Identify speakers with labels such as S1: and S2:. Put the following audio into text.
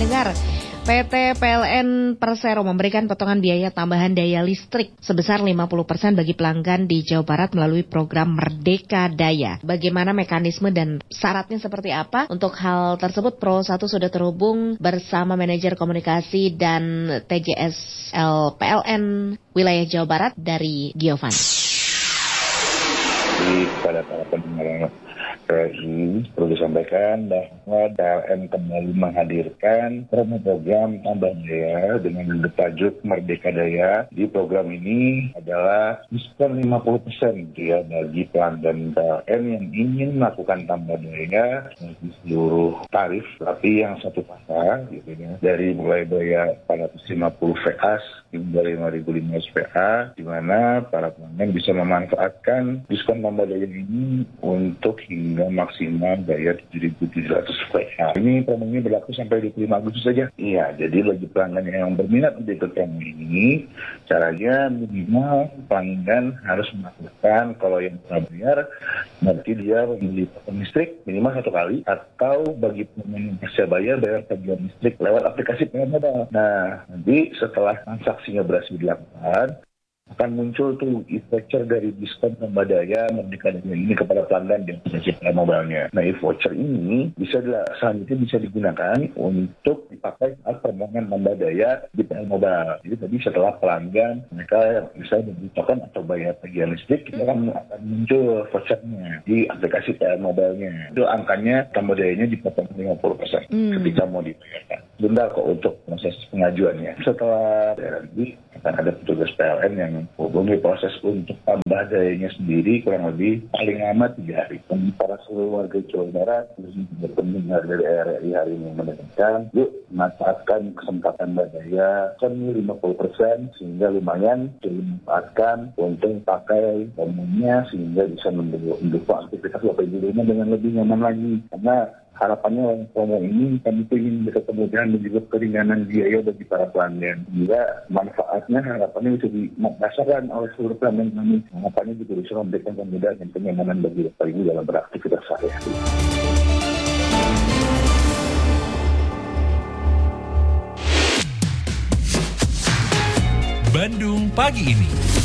S1: pendengar, PT PLN Persero memberikan potongan biaya tambahan daya listrik sebesar 50% bagi pelanggan di Jawa Barat melalui program Merdeka Daya. Bagaimana mekanisme dan syaratnya seperti apa? Untuk hal tersebut Pro 1 sudah terhubung bersama manajer komunikasi dan TGSL PLN wilayah Jawa Barat dari Giovan.
S2: Kepada para pendengar RRI perlu disampaikan bahwa PLN kembali menghadirkan program tambah daya dengan bertajuk Merdeka Daya. Di program ini adalah diskon 50% ya bagi pelanggan PLN yang ingin melakukan tambah daya di seluruh tarif, tapi yang satu pasar gitu ya, dari mulai daya 450 VA hingga 5.500 VA, di mana para pelanggan bisa memanfaatkan diskon tambah daya ini untuk hingga maksimal daya 7.700 VA. Ini promo ini berlaku sampai 25 Agustus saja. Iya, jadi bagi pelanggan yang berminat untuk ikut promo ini, caranya minimal pelanggan harus melakukan, kalau yang telah bayar, berarti dia membeli paket listrik minimal 1 kali, atau bagi pelanggan yang masih bayar tagihan listrik lewat aplikasi PLN Mobile. Nah, nanti setelah transaksinya berhasil dilakukan, akan muncul tuh e-voucher dari diskon tambah daya Merdeka Daya ini kepada pelanggan yang punya PLN Mobile-nya. Nah, e-voucher ini selanjutnya bisa digunakan untuk dipakai saat permohonan tambah daya di PLN Mobile. Jadi tadi setelah pelanggan mereka yang misalnya membeli token atau bayar tagihan listrik, kita akan muncul vouchernya di aplikasi PLN Mobile-nya. Itu angkanya tambah dayanya dipotong 50% ketika mau dibayarkan. Bentar kok untuk proses pengajuannya. Setelah nanti akan ada petugas PLN yang hubungi proses untuk tambah dayanya sendiri kurang lebih paling lama 3 hari. Dan para seluruh warga Jawa Barat berpendengar dari RRI hari ini menekankan, yuk manfaatkan kesempatan daya kan 50% sehingga lumayan dimanfaatkan untuk pakai umumnya sehingga bisa mendukung aktivitas Bapak Ibu dengan lebih nyaman lagi. Karena harapannya promo ini kami ingin bisa kemudahan dan juga keringanan biaya bagi para pelanggan. Juga manfaatnya harapannya bisa dirasakan oleh seluruh pelanggan kami. Harapannya juga bisa memberikan kemudahan dan kenyamanan bagi Bapak Ibu dalam beraktivitas sehari-hari.
S3: Bandung Pagi Ini.